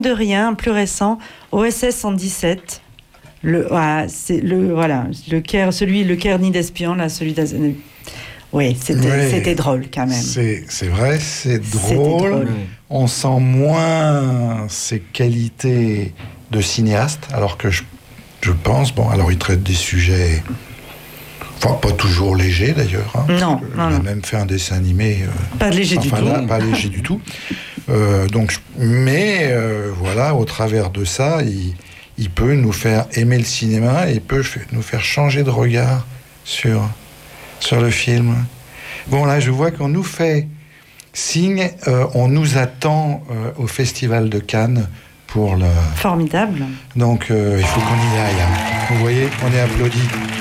de rien, plus récent, OSS 117. C'est le Caire ni d'espion, là, celui d'Azanavicius. Oui, c'était drôle quand même. C'est vrai, c'est drôle. On sent moins ses qualités de cinéaste, alors que je pense, alors il traite des sujets, enfin pas toujours légers d'ailleurs. Hein, non. Il a même fait un dessin animé. Pas léger du tout. Pas léger du tout. Mais au travers de ça, il peut nous faire aimer le cinéma et il peut nous faire changer de regard sur le film. Bon, là, je vois qu'on nous fait signe. On nous attend au Festival de Cannes pour le... Formidable. Donc, il faut qu'on y aille. Hein. Vous voyez, on est applaudis.